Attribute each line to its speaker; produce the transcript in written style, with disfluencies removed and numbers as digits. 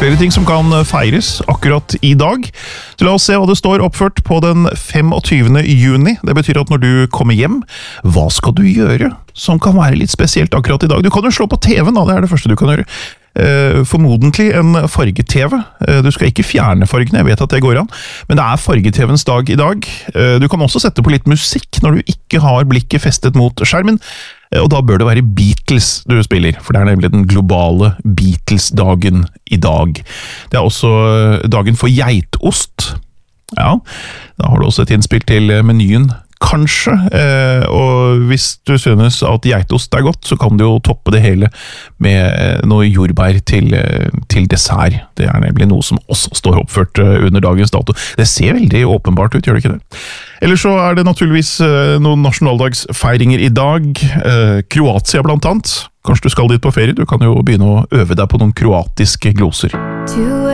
Speaker 1: Flere ting som kan feires akkurat i dag. Så la oss se hva det står oppført på den 25. juni. Det betyr at når du kommer hjem, hva skal du gjøre som kan være litt spesielt akkurat i dag? Du kan jo slå på TV-en, da. Det er det første du kan gjøre. Formodentlig en farge-TV. Du skal ikke fjerne fargene, jeg vet at det går an, men det er farge-TVens dag i dag. Du kan også sette på litt musikk når du ikke har blikket festet mot skjermen, og da bør det være Beatles du spiller, for det er nemlig den globale Beatles-dagen i dag. Det er også dagen for geitost. Ja, da har du også et innspill til menyen. Kanskje, og hvis du synes at geitost er godt, så kan du jo toppe det hele med noe jordbær til dessert. Det er nemlig noe som også står oppført under dagens dato. Det ser veldig åpenbart ut, gjør det ikke det? Ellers så er det naturligvis noen nasjonaldagsfeiringer i dag. Kroatia blant annet. Kanskje du skal dit på ferie? Du kan jo begynne å øve deg på noen kroatiske gloser.